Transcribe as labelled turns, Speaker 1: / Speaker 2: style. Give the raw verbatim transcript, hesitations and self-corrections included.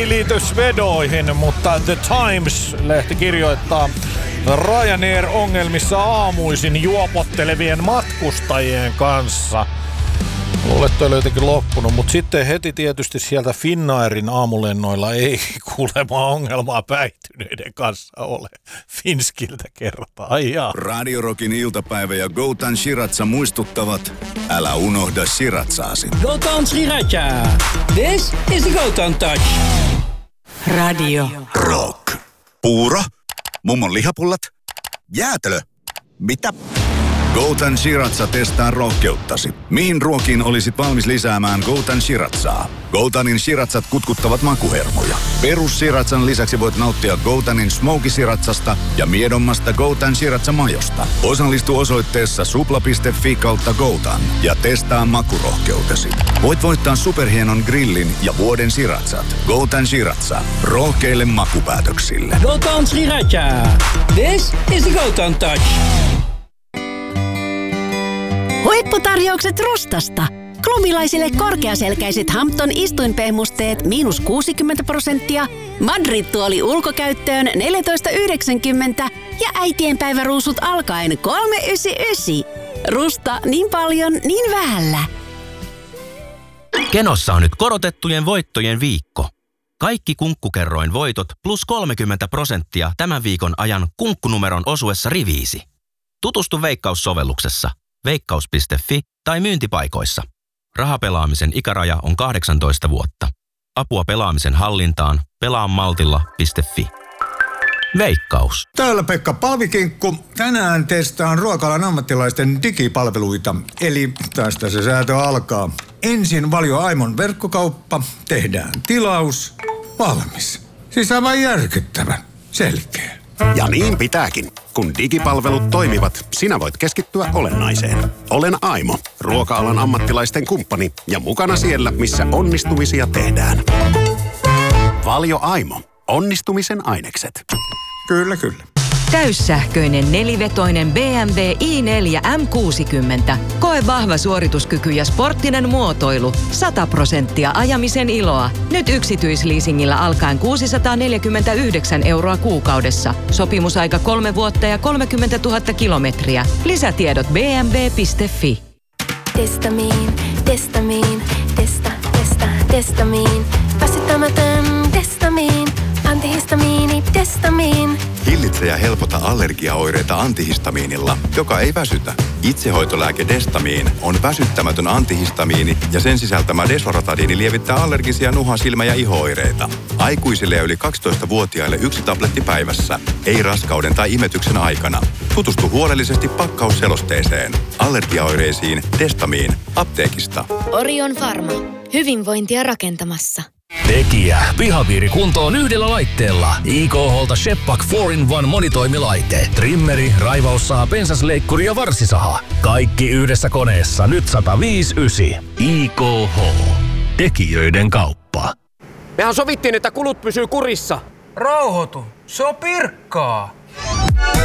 Speaker 1: ei liity Svedoihin, mutta The Times-lehti kirjoittaa Ryanair ongelmissa aamuisin juopottelevien matkustajien kanssa. Luulen, että oli jotenkin loppunut, mutta sitten heti tietysti sieltä Finnairin aamulennoilla ei kuulemma ongelmaa päihtyneiden kanssa ole. Finskiltä kerrotaan. Ai jaa.
Speaker 2: Radio Rockin iltapäivä ja Goutan Shiratsa muistuttavat, älä unohda shiratsaasi.
Speaker 3: Goutan Sriracha. This is the Goutan Touch.
Speaker 4: Radio
Speaker 2: Rock. Puuro. Mummon lihapullat. Jäätelö. Mitä? Goutan Shiratsa testaa rohkeuttasi. Mihin ruokiin olisit valmis lisäämään Goutan Shiratsaa? Goutanin Shiratsat kutkuttavat makuhermoja. Perus Shiratsan lisäksi voit nauttia Goutanin Smoky Shiratsasta ja miedommasta Goutan Shiratsa-majosta. Osallistu osoitteessa supla piste fi kautta Goutan ja testaa makurohkeutesi. Voit voittaa superhienon grillin ja vuoden Shiratsat. Goutan Shiratsa. Rohkeille makupäätöksille.
Speaker 3: Goutan Sriracha. This is the Goutan Touch.
Speaker 4: Huipputarjoukset Rustasta. Klubilaisille korkeaselkäiset Hampton istuinpehmusteet miinus kuusikymmentä prosenttia, Madrid-tuoli ulkokäyttöön neljätoista yhdeksänkymmentä ja äitienpäiväruusut alkaen kolme yhdeksänkymmentäyhdeksän. Rusta niin paljon, niin vähällä.
Speaker 5: Kenossa on nyt korotettujen voittojen viikko. Kaikki kunkkukerroin voitot plus kolmekymmentä prosenttia tämän viikon ajan kunkkunumeron osuessa riviisi. Tutustu Veikkaus-sovelluksessa. veikkaus piste fi tai myyntipaikoissa. Rahapelaamisen ikäraja on kahdeksantoista vuotta. Apua pelaamisen hallintaan pelaamaltilla piste fi. Veikkaus.
Speaker 6: Täällä Pekka Paavikinkku. Tänään testaan ruokalan ammattilaisten digipalveluita. Eli tästä se säätö alkaa. Ensin Valio Aimon verkkokauppa. Tehdään tilaus. Valmis. Siis aivan järkyttävän. Selkeä.
Speaker 7: Ja niin pitääkin. Kun digipalvelut toimivat, sinä voit keskittyä olennaiseen. Olen Aimo, ruoka-alan ammattilaisten kumppani ja mukana siellä, missä onnistumisia tehdään. Valio Aimo. Onnistumisen ainekset.
Speaker 6: Kyllä, kyllä.
Speaker 8: Täyssähköinen nelivetoinen B M W i neljä M kuusikymmentä. Koe vahva suorituskyky ja sporttinen muotoilu. sata prosenttia ajamisen iloa. Nyt yksityisleasingillä alkaen kuusisataaneljäkymmentäyhdeksän euroa kuukaudessa. Sopimusaika kolme vuotta ja kolmekymmentätuhatta kilometriä. Lisätiedot b m w piste fi.
Speaker 9: Testamiin, testamiin, testa, testa, testamiin. Väsyttämätön testamiin. Antihistamiini, testamiin.
Speaker 10: Hillitse ja helpota allergiaoireita antihistamiinilla, joka ei väsytä. Itsehoitolääke Destamiin on väsyttämätön antihistamiini ja sen sisältämä desloratadiini lievittää allergisia nuha-, silmä- ja iho-oireita. Aikuisille ja yli kaksitoistavuotiaille yksi tabletti päivässä. Ei raskauden tai imetyksen aikana. Tutustu huolellisesti pakkausselosteeseen. Allergiaoireisiin Destamiin apteekista.
Speaker 9: Orion Pharma. Hyvinvointia rakentamassa.
Speaker 11: Tekijä. Pihapiiri kuntoon yhdellä laitteella. I K H:lta Shepak four in one monitoimilaite. Trimmeri, raivaussaha, pensasleikkuri ja varsisaha. Kaikki yhdessä koneessa. Nyt sata viisikymmentäyhdeksän. I K H. Tekijöiden kauppa.
Speaker 12: Mehän sovittiin, että kulut pysyy kurissa.
Speaker 13: Rauhoitu. Se on Pirkkaa.